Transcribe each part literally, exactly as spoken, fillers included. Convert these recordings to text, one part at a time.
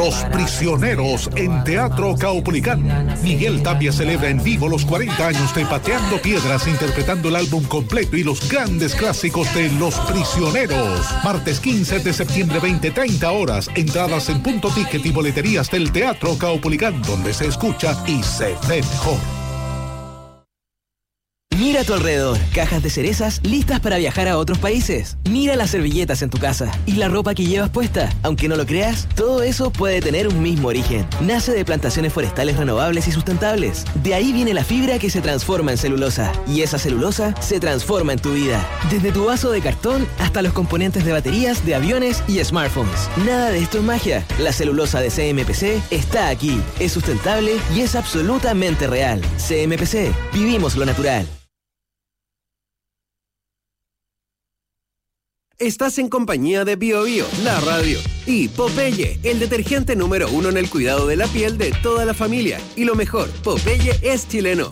Los Prisioneros en Teatro Caupolicán. Miguel Tapia celebra en vivo los cuarenta años de Pateando Piedras, interpretando el álbum completo y los grandes clásicos de Los Prisioneros. Martes quince de septiembre, veinte treinta horas. Entradas en Punto Ticket y boleterías del Teatro Caupolicán, donde se escucha y se ve mejor. Mira a tu alrededor, cajas de cerezas listas para viajar a otros países. Mira las servilletas en tu casa y la ropa que llevas puesta. Aunque no lo creas, todo eso puede tener un mismo origen. Nace de plantaciones forestales renovables y sustentables. De ahí viene la fibra que se transforma en celulosa. Y esa celulosa se transforma en tu vida. Desde tu vaso de cartón hasta los componentes de baterías, de aviones y smartphones. Nada de esto es magia. La celulosa de C M P C está aquí. Es sustentable y es absolutamente real. C M P C. Vivimos lo natural. Estás en compañía de Bio Bio, la radio, y Popeye, el detergente número uno en el cuidado de la piel de toda la familia. Y lo mejor, Popeye es chileno.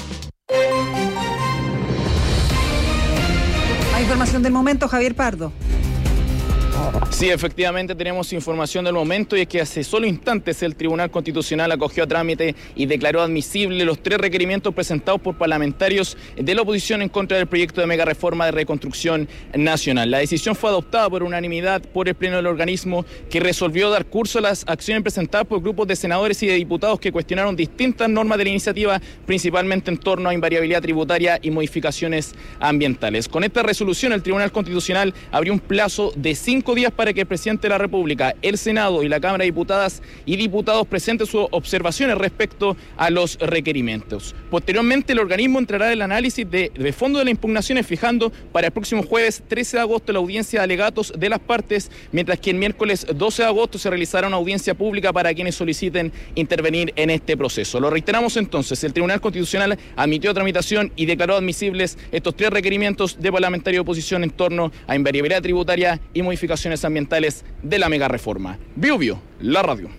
Hay información del momento, Javier Pardo. Sí, efectivamente tenemos información del momento, y es que hace solo instantes el Tribunal Constitucional acogió a trámite y declaró admisible los tres requerimientos presentados por parlamentarios de la oposición en contra del proyecto de mega reforma de reconstrucción nacional. La decisión fue adoptada por unanimidad por el Pleno del organismo, que resolvió dar curso a las acciones presentadas por grupos de senadores y de diputados que cuestionaron distintas normas de la iniciativa, principalmente en torno a invariabilidad tributaria y modificaciones ambientales. Con esta resolución, el Tribunal Constitucional abrió un plazo de cinco días para que el presidente de la República, el Senado y la Cámara de Diputadas y Diputados presenten sus observaciones respecto a los requerimientos. Posteriormente, el organismo entrará en el análisis de, de fondo de las impugnaciones, fijando para el próximo jueves trece de agosto la audiencia de alegatos de las partes, mientras que el miércoles doce de agosto se realizará una audiencia pública para quienes soliciten intervenir en este proceso. Lo reiteramos entonces, el Tribunal Constitucional admitió tramitación y declaró admisibles estos tres requerimientos de parlamentario de oposición en torno a invariabilidad tributaria y modificaciones ambientales de la mega reforma. Bio Bio, la radio.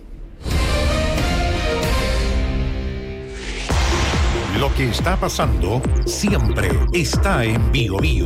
Lo que está pasando siempre está en Bio Bio.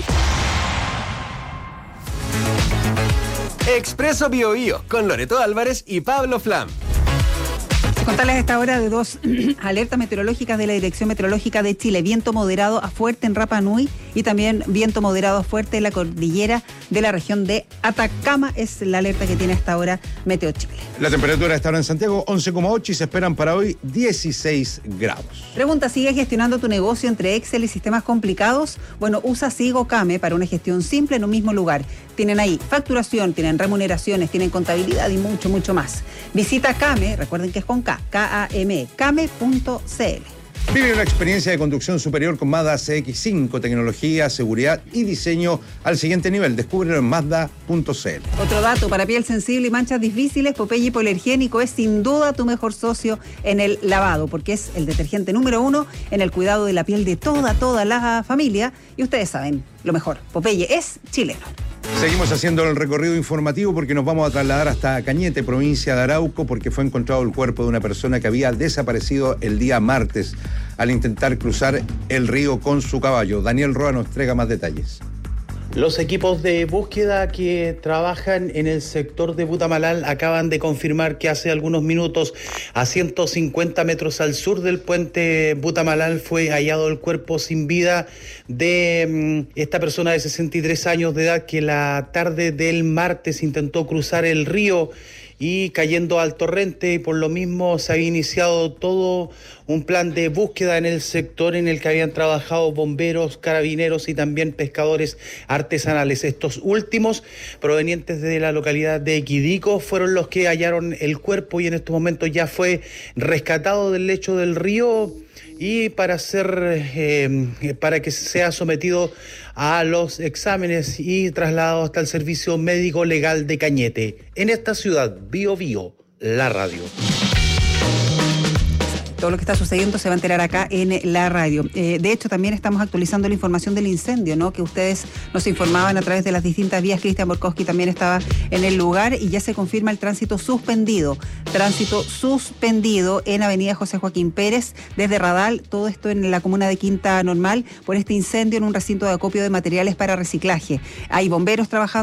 Expreso Bio Bio con Loreto Álvarez y Pablo Flam. Contarles a esta hora de dos alertas meteorológicas de la Dirección Meteorológica de Chile. Viento moderado a fuerte en Rapa Nui y también viento moderado a fuerte en la cordillera de la región de Atacama. Es la alerta que tiene hasta ahora Meteo Chile. La temperatura está ahora en Santiago once coma ocho y se esperan para hoy dieciséis grados. Pregunta, ¿sigues gestionando tu negocio entre Excel y sistemas complicados? Bueno, usa Sigo Kame para una gestión simple en un mismo lugar. Tienen ahí facturación, tienen remuneraciones, tienen contabilidad y mucho, mucho más. Visita Kame, recuerden que es con K, K A M E, kame punto c l. Vive una experiencia de conducción superior con Mazda C X cinco, tecnología, seguridad y diseño al siguiente nivel. Descúbrelo en mazda punto c l. Otro dato, para piel sensible y manchas difíciles, Popeye Hipoalergénico es sin duda tu mejor socio en el lavado, porque es el detergente número uno en el cuidado de la piel de toda, toda la familia. Y ustedes saben lo mejor, Popeye es chileno. Seguimos haciendo el recorrido informativo porque nos vamos a trasladar hasta Cañete, provincia de Arauco, porque fue encontrado el cuerpo de una persona que había desaparecido el día martes al intentar cruzar el río con su caballo. Daniel Roa nos entrega más detalles. Los equipos de búsqueda que trabajan en el sector de Butamalal acaban de confirmar que hace algunos minutos, a ciento cincuenta metros al sur del puente Butamalal, fue hallado el cuerpo sin vida de um, esta persona de sesenta y tres años de edad que la tarde del martes intentó cruzar el río y cayendo al torrente, y por lo mismo se había iniciado todo un plan de búsqueda en el sector en el que habían trabajado bomberos, carabineros y también pescadores artesanales. Estos últimos, provenientes de la localidad de Quidico, fueron los que hallaron el cuerpo y en estos momentos ya fue rescatado del lecho del río y para ser eh, para que sea sometido a los exámenes y trasladado hasta el Servicio Médico Legal de Cañete. En esta ciudad, Bio Bio, la radio. Todo lo que está sucediendo se va a enterar acá en la radio. Eh, de hecho, también estamos actualizando la información del incendio, ¿no? Que ustedes nos informaban a través de las distintas vías. Cristian Borkowski también estaba en el lugar y ya se confirma el tránsito suspendido. Tránsito suspendido en Avenida José Joaquín Pérez, desde Radal, todo esto en la comuna de Quinta Normal, por este incendio en un recinto de acopio de materiales para reciclaje. Hay bomberos trabajando